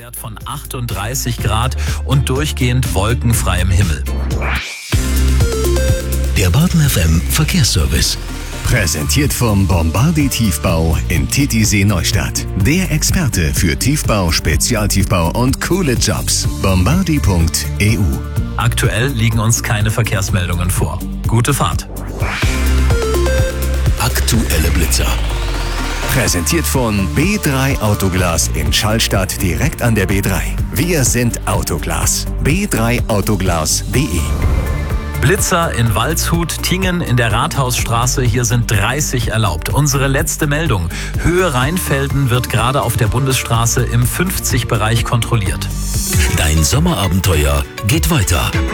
Wert von 38 Grad und durchgehend wolkenfreiem Himmel. Der Baden FM Verkehrsservice. Präsentiert vom Bombardi Tiefbau in Titisee Neustadt. Der Experte für Tiefbau, Spezialtiefbau und coole Jobs. Bombardi.eu. Aktuell liegen uns keine Verkehrsmeldungen vor. Gute Fahrt. Aktuelle Blitzer. Präsentiert von B3 Autoglas in Schallstadt direkt an der B3. Wir sind Autoglas. b3autoglas.de. Blitzer in Waldshut, Tingen in der Rathausstraße, hier sind 30 erlaubt. Unsere letzte Meldung. Höhe Rheinfelden wird gerade auf der Bundesstraße im 50-Bereich kontrolliert. Dein Sommerabenteuer geht weiter.